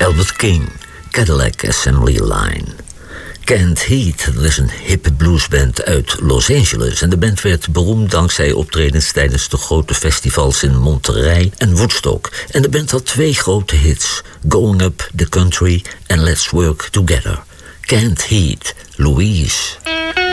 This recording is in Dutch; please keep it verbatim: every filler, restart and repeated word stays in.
Albert King, Cadillac Assembly Line. Kent Heat, dat is een hippe bluesband uit Los Angeles. En de band werd beroemd dankzij optredens tijdens de grote festivals in Monterey en Woodstock. En de band had twee grote hits, Going Up the Country en Let's Work Together. Kent Heat, Louise.